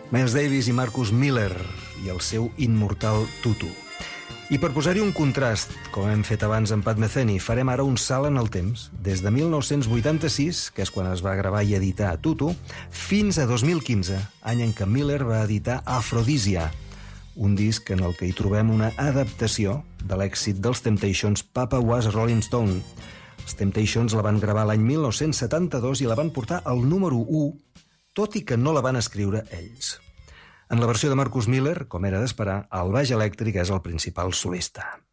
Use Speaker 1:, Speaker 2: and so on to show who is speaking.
Speaker 1: Miles Davis i Marcus Miller i el seu immortal Tutu. I per posar-hi un contrast, com hem fet abans amb Pat Metheny, farem ara un salt en el temps, des de 1986, que és quan es va gravar i editar Tutu, fins a 2015, any en què Miller va editar Aphrodisia, un disc en el que hi trobem una adaptació de l'èxit dels Temptations Papa Was a Rolling Stone. Els Temptations la van gravar l'any 1972 i la van portar al número 1, tot i que no la van escriure ells. En la versió de Marcus Miller, com era d'esperar, el baix elèctric és el principal solista.